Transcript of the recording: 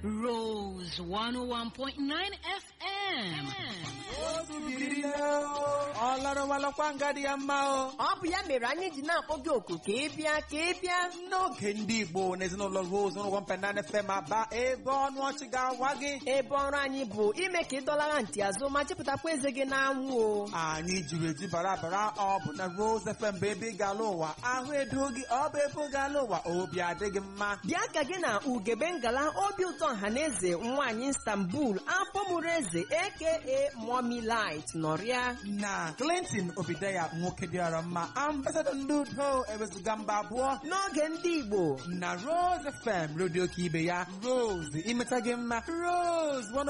Rose 101.9 FM. Ọ bụ ya mere anyị ji na-akpọ gị oku ka ị bịa n'oge ndị Igbo na ezinụlọ Rose 101.9 FM Aba, ebe ọnụ ọchị ga-awa gị, ebe ọrụ anyị bụ ime ka ị dọlara ntị azụ ma chịpụtakwa eze gị n'anwụ o. anyị jiri eji bara ọ bụ na Rose FM bụ ebe ị ga-ala ụwa, ahụ edo gị, ọ bụ ebe ị ga-ala ụwa, obi adịghị mma. Bịa ka gị na Ugebe Ngala obi ụtọ ọhaneze nwaanyị Istanbul afọ mụrụ eze aka Mommy Light nọrịa, na Clinton Obideya nwoke dịara mma, ambasadọ ndị udo ewezuga mba abụọ n'oge ndị Igbo na Rose FM redio ka ibe ya. Rose imeta gị mma. Rose